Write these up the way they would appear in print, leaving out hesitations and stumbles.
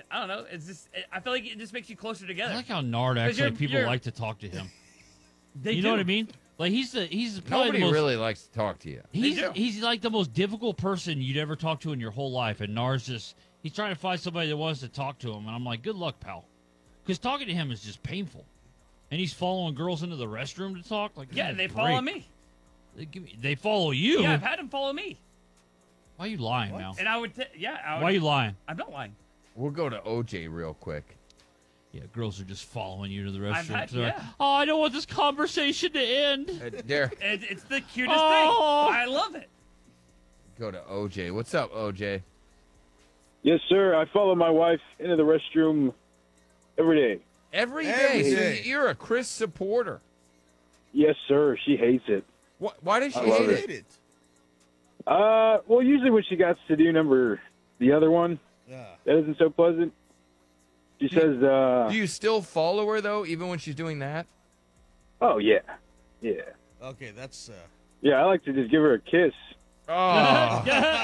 I don't know. It's just I feel like it just makes you closer together. I like how Nard actually people like to talk to him. You know what I mean? Like he's probably Nobody the most, really likes to talk to you. He's like the most difficult person you'd ever talk to in your whole life, and Nard's he's trying to find somebody that wants to talk to him, and I'm like, good luck, pal, because talking to him is just painful, and he's following girls into the restroom to talk. Like, yeah, they follow me. They follow you. Yeah, I've had them follow me. Why are you lying now? And I would, why are you lying? I'm not lying. We'll go to OJ real quick. Yeah, girls are just following you to the restroom. I've had, like, oh, I don't want this conversation to end. There. It's the cutest thing. I love it. Go to OJ. What's up, OJ? Yes, sir. I follow my wife into the restroom every day. Every day. So you're a Chris supporter. Yes, sir. She hates it. Why does she hate it? Well, usually when she got to do the other one, that isn't so pleasant. She says, do you still follow her, though, even when she's doing that? Oh, yeah. Yeah. Okay, that's... Yeah, I like to just give her a kiss. Oh.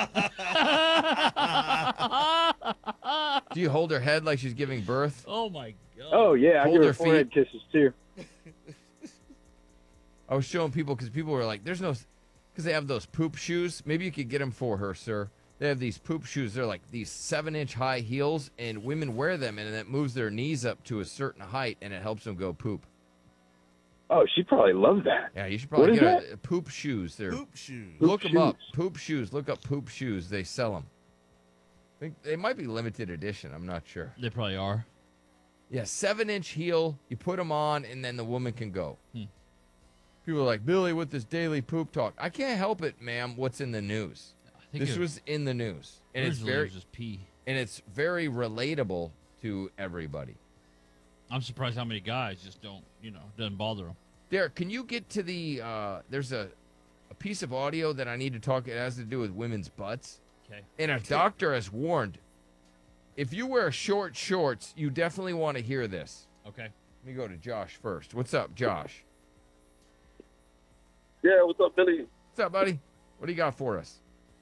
Do you hold her head like she's giving birth? Oh, my God. Oh, yeah. Hold I give her her forehead kisses, too. I was showing people because people were like, there's no... Because they have those poop shoes. Maybe you could get them for her, sir. They have these poop shoes. They're like these 7-inch high heels, and women wear them, and it moves their knees up to a certain height, and it helps them go poop. Oh, she probably loves that. Yeah, you should probably What get is a poop shoes. They're Poop shoes. Look Poop them up. shoes. Poop shoes. Look up poop shoes. They sell them. I think they might be limited edition. I'm not sure. They probably are. Yeah, 7-inch heel. You put them on, and then the woman can go. People are like, Billy, with this daily poop talk. I can't help it, ma'am. What's in the news? This was in the news, and it's very just pee. And it's very relatable to everybody. I'm surprised how many guys just don't, doesn't bother them. Derek, can you get to the? There's a piece of audio that I need to talk. It has to do with women's butts. Okay. And a doctor has warned, if you wear short shorts, you definitely want to hear this. Okay. Let me go to Josh first. What's up, Josh? Yeah, what's up, Billy? What's up, buddy? What do you got for us?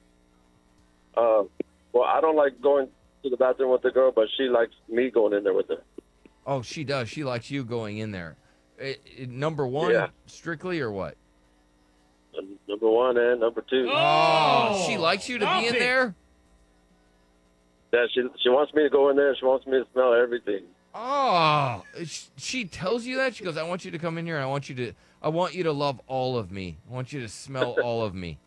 Well, I don't like going to the bathroom with the girl, but she likes me going in there with her. Oh, she does. She likes you going in there. Number one, strictly, or what? Number one and number two. Oh, she likes you to be in there? Yeah, she wants me to go in there. She wants me to smell everything. Oh, she tells you that? She goes, I want you to come in here, and I want you to love all of me. I want you to smell all of me.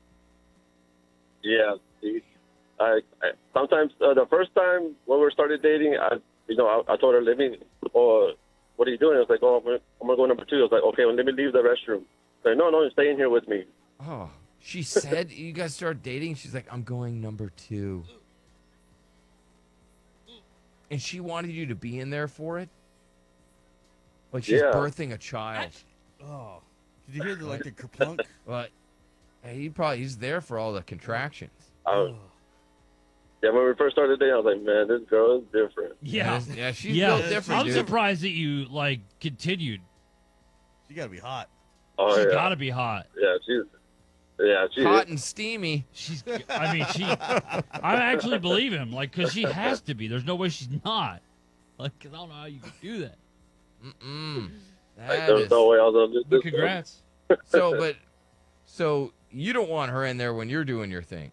Yeah. I sometimes the first time when we started dating, I told her, what are you doing? I was like, I'm gonna go number two. I was like, okay, well, let me leave the restroom. Like, no, stay in here with me. Oh, she said you guys started dating. She's like, I'm going number two. And she wanted you to be in there for it? Like she's birthing a child. Oh. Did you hear the kerplunk? But he's there for all the contractions. Yeah, when we first started dating, I was like, man, this girl is different. Yeah. Yeah, she's built different, I'm surprised that you, continued. She got to be hot. Oh, She's yeah. got to be hot. Yeah, she's hot and steamy. I actually believe him, because she has to be. There's no way she's not. Because I don't know how you could do that. There's no way I was going to do this. Congrats. So you don't want her in there when you're doing your thing?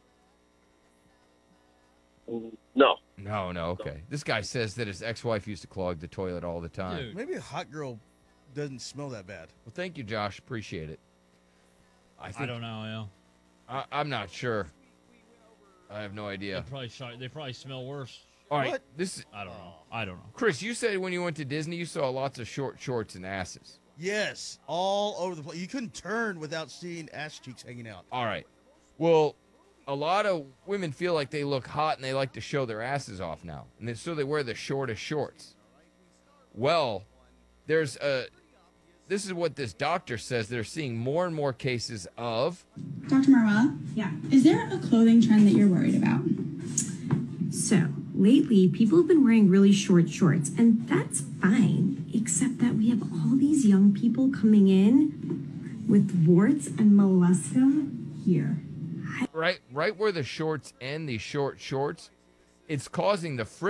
No. No, okay. This guy says that his ex-wife used to clog the toilet all the time. Dude. Maybe a hot girl doesn't smell that bad. Well, thank you, Josh. Appreciate it. I don't know, I'm not sure. I have no idea. They probably smell worse. All right, What? I don't know. Chris, you said when you went to Disney, you saw lots of short shorts and asses. Yes, all over the place. You couldn't turn without seeing ass cheeks hanging out. All right. Well, a lot of women feel like they look hot and they like to show their asses off now. And so they wear the shortest shorts. Well, this is what this doctor says. They're seeing more and more cases of... Dr. Marwella? Yeah. Is there a clothing trend that you're worried about? So, lately, people have been wearing really short shorts, and that's fine, except that we have all these young people coming in with warts and mollusca here. Right where the shorts end, these short shorts, it's causing the